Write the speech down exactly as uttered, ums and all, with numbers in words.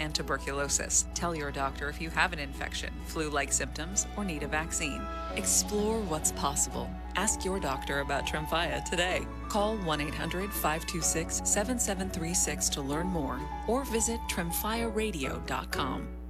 and tuberculosis. Tell your doctor if you have an infection, flu-like symptoms, or need a vaccine. Explore what's possible. Ask your doctor about Tremfya today. Call one eight hundred, five two six, seven seven three six to learn more, or visit tremfya radio dot com.